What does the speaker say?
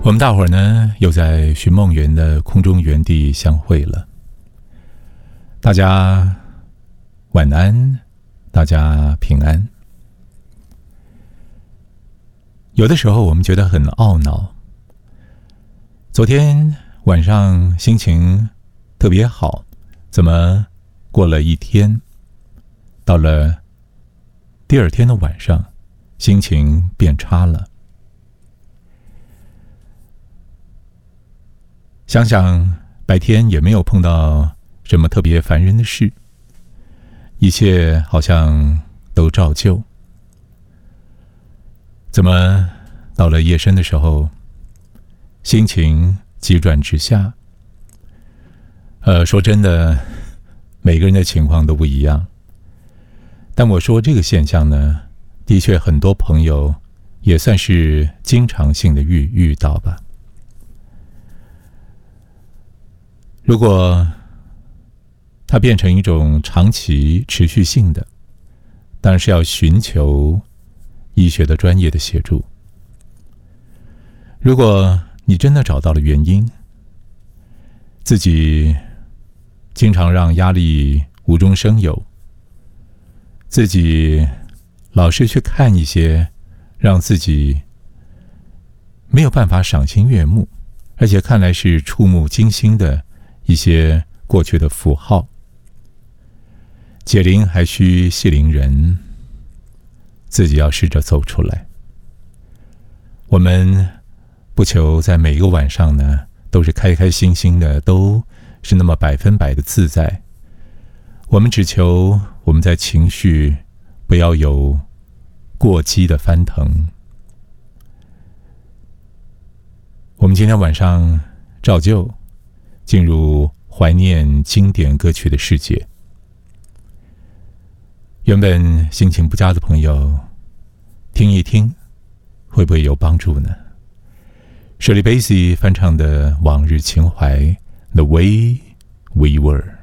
我们大伙儿呢，又在寻梦园的空中园地相会了。大家晚安，大家平安。有的时候我们觉得很懊恼，昨天晚上心情特别好，怎么过了一天，到了第二天的晚上，心情变差了。想想白天也没有碰到什么特别烦人的事，一切好像都照旧。怎么到了夜深的时候，心情急转直下？说真的，每个人的情况都不一样。但我说这个现象呢，的确很多朋友也算是经常性的遇到吧。如果它变成一种长期持续性的，当然是要寻求医学的专业的协助。如果你真的找到了原因，自己经常让压力无中生有，自己老是去看一些让自己没有办法赏心悦目，而且看来是触目惊心的一些过去的符号，解铃还须系铃人，自己要试着走出来。我们不求在每一个晚上呢都是开开心心的，都是那么100%的自在，我们只求我们在情绪不要有过激的翻腾。我们今天晚上照旧进入怀念经典歌曲的世界。原本心情不佳的朋友，听一听，会不会有帮助呢？Shirley Bassey 翻唱的《往日情怀》 The Way We Were。